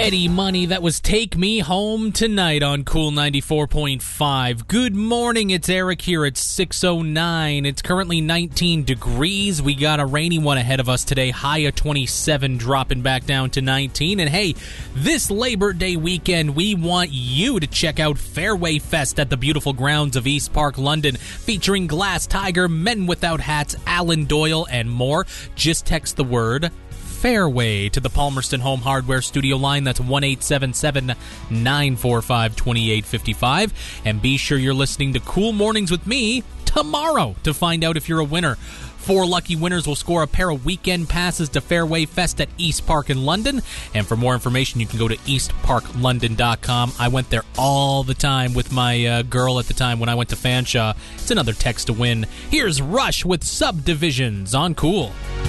Eddie Money, that was Take Me Home Tonight on Cool 94.5. Good morning, it's Eric here at 6:09. It's currently 19 degrees. We got a rainy one ahead of us today, high of 27, dropping back down to 19. And hey, this Labor Day weekend, we want you to check out Fairway Fest at the beautiful grounds of East Park, London, featuring Glass Tiger, Men Without Hats, Alan Doyle, and more. Just text the word Fairway to the Palmerston Home Hardware studio line. That's 1-877-945-2855. And be sure you're listening to Cool Mornings with me tomorrow to find out if you're a winner. 4 lucky winners will score a pair of weekend passes to Fairway Fest at East Park in London. And for more information, you can go to eastparklondon.com. I went there all the time with my girl at the time when I went to Fanshawe. It's another text to win. Here's Rush with Subdivisions on Cool.